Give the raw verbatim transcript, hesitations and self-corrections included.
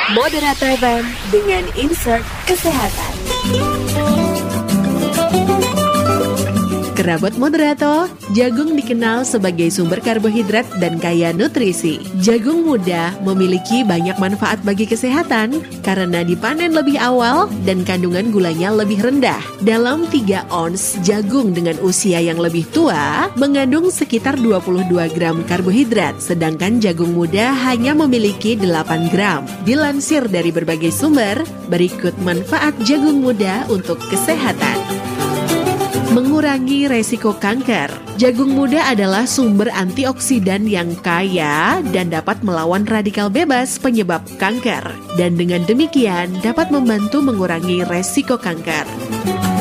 Moderato F M dengan insert kesehatan. Kerabat Moderato, jagung dikenal sebagai sumber karbohidrat dan kaya nutrisi. Jagung muda memiliki banyak manfaat bagi kesehatan karena dipanen lebih awal dan kandungan gulanya lebih rendah. Dalam tiga ons jagung dengan usia yang lebih tua mengandung sekitar dua puluh dua gram karbohidrat, sedangkan jagung muda hanya memiliki delapan gram. Dilansir dari berbagai sumber, berikut manfaat jagung muda untuk kesehatan. Mengurangi resiko kanker. Jagung muda adalah sumber antioksidan yang kaya dan dapat melawan radikal bebas penyebab kanker. Dan dengan demikian dapat membantu mengurangi resiko kanker.